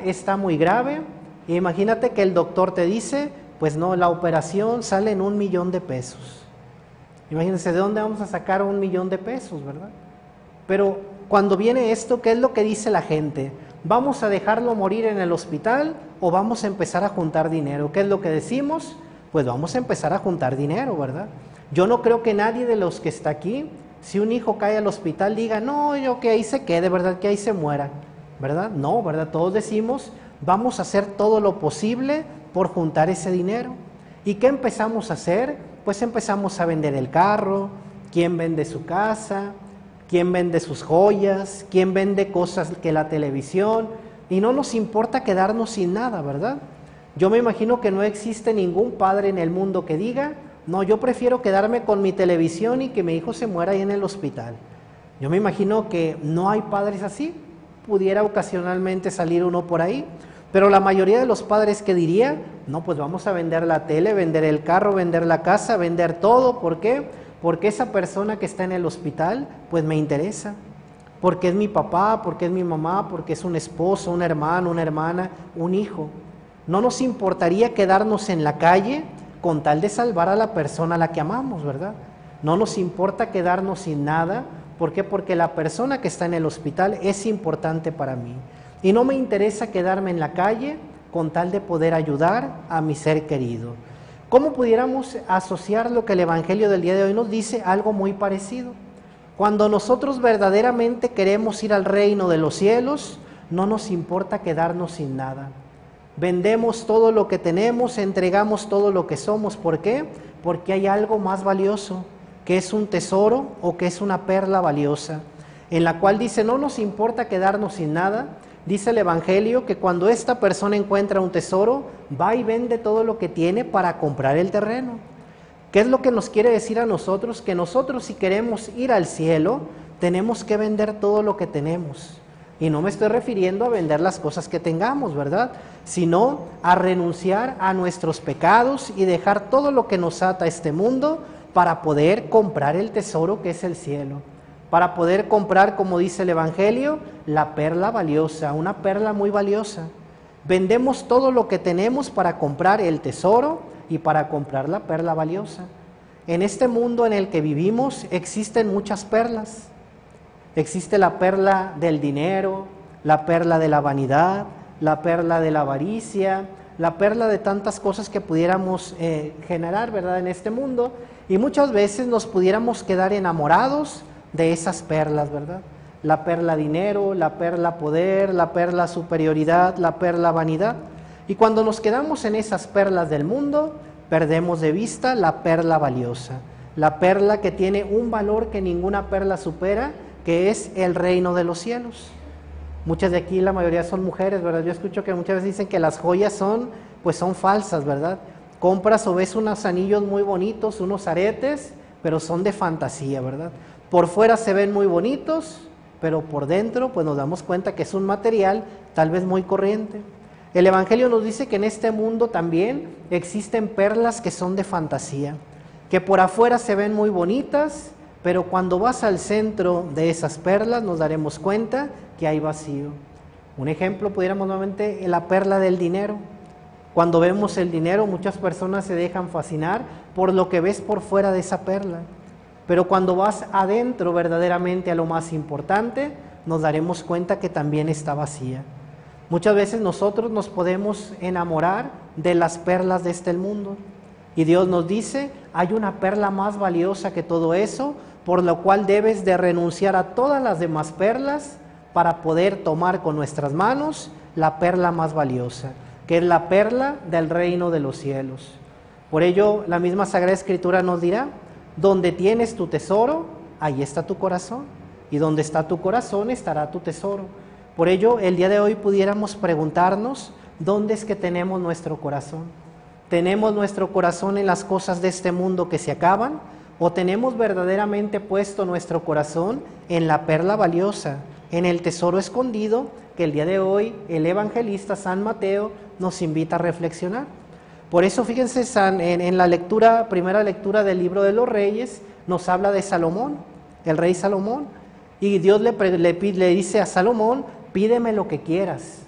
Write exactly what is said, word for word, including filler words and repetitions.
está muy grave. Imagínate que el doctor te dice, pues no, la operación sale en un millón de pesos. Imagínense, ¿de dónde vamos a sacar un millón de pesos, verdad? Pero cuando viene esto, ¿qué es lo que dice la gente? ¿Vamos a dejarlo morir en el hospital o vamos a empezar a juntar dinero? ¿Qué es lo que decimos? Pues vamos a empezar a juntar dinero, ¿verdad? Yo no creo que nadie de los que está aquí, si un hijo cae al hospital, diga, no, yo que ahí se quede, ¿verdad? Que ahí se muera, ¿verdad? No, ¿verdad? Todos decimos, vamos a hacer todo lo posible por juntar ese dinero. ¿Y qué empezamos a hacer? Pues empezamos a vender el carro, quién vende su casa, quién vende sus joyas, quién vende cosas que la televisión, y no nos importa quedarnos sin nada, ¿verdad? Yo me imagino que no existe ningún padre en el mundo que diga, no, yo prefiero quedarme con mi televisión y que mi hijo se muera ahí en el hospital. Yo me imagino que no hay padres así, pudiera ocasionalmente salir uno por ahí, pero la mayoría de los padres que diría, no, pues vamos a vender la tele, vender el carro, vender la casa, vender todo. ¿Por qué? Porque esa persona que está en el hospital, pues me interesa. Porque es mi papá, porque es mi mamá, porque es un esposo, un hermano, una hermana, un hijo. No nos importaría quedarnos en la calle con tal de salvar a la persona a la que amamos, ¿verdad? No nos importa quedarnos sin nada. ¿Por qué? Porque la persona que está en el hospital es importante para mí. Y no me interesa quedarme en la calle con tal de poder ayudar a mi ser querido. ¿Cómo pudiéramos asociar lo que el Evangelio del día de hoy nos dice? Algo muy parecido. Cuando nosotros verdaderamente queremos ir al reino de los cielos, no nos importa quedarnos sin nada. Vendemos todo lo que tenemos, entregamos todo lo que somos. ¿Por qué? Porque hay algo más valioso, que es un tesoro o que es una perla valiosa, en la cual dice, no nos importa quedarnos sin nada. Dice el Evangelio que cuando esta persona encuentra un tesoro, va y vende todo lo que tiene para comprar el terreno. ¿Qué es lo que nos quiere decir a nosotros? Que nosotros, si queremos ir al cielo, tenemos que vender todo lo que tenemos. Y no me estoy refiriendo a vender las cosas que tengamos, ¿verdad? Sino a renunciar a nuestros pecados y dejar todo lo que nos ata a este mundo para poder comprar el tesoro que es el cielo. Para poder comprar, como dice el Evangelio, la perla valiosa, una perla muy valiosa. Vendemos todo lo que tenemos para comprar el tesoro y para comprar la perla valiosa. En este mundo en el que vivimos existen muchas perlas. Existe la perla del dinero, la perla de la vanidad, la perla de la avaricia, la perla de tantas cosas que pudiéramos eh, generar, ¿verdad?, en este mundo. Y muchas veces nos pudiéramos quedar enamorados de esas perlas, ¿verdad? La perla dinero, la perla poder, la perla superioridad, la perla vanidad. Y cuando nos quedamos en esas perlas del mundo, perdemos de vista la perla valiosa, la perla que tiene un valor que ninguna perla supera, que es el reino de los cielos. Muchas de aquí, la mayoría son mujeres, ¿verdad? Yo escucho que muchas veces dicen que las joyas son, pues son falsas, ¿verdad? Compras o ves unos anillos muy bonitos, unos aretes, pero son de fantasía, ¿verdad? Por fuera se ven muy bonitos, pero por dentro pues nos damos cuenta que es un material tal vez muy corriente. El Evangelio nos dice que en este mundo también existen perlas que son de fantasía, que por afuera se ven muy bonitas, pero cuando vas al centro de esas perlas nos daremos cuenta que hay vacío. Un ejemplo, pudiéramos nuevamente, la perla del dinero. Cuando vemos el dinero, muchas personas se dejan fascinar por lo que ves por fuera de esa perla. Pero cuando vas adentro verdaderamente a lo más importante, nos daremos cuenta que también está vacía. Muchas veces nosotros nos podemos enamorar de las perlas de este mundo. Y Dios nos dice, hay una perla más valiosa que todo eso, por lo cual debes de renunciar a todas las demás perlas para poder tomar con nuestras manos la perla más valiosa, que es la perla del reino de los cielos. Por ello, la misma Sagrada Escritura nos dirá, donde tienes tu tesoro, ahí está tu corazón, y donde está tu corazón estará tu tesoro. Por ello, el día de hoy pudiéramos preguntarnos, ¿dónde es que tenemos nuestro corazón? ¿Tenemos nuestro corazón en las cosas de este mundo que se acaban? ¿O tenemos verdaderamente puesto nuestro corazón en la perla valiosa, en el tesoro escondido que el día de hoy el evangelista San Mateo nos invita a reflexionar? Por eso, fíjense, San, en, en la lectura, primera lectura del libro de los Reyes, nos habla de Salomón, el rey Salomón, y Dios le, le, le dice a Salomón, pídeme lo que quieras.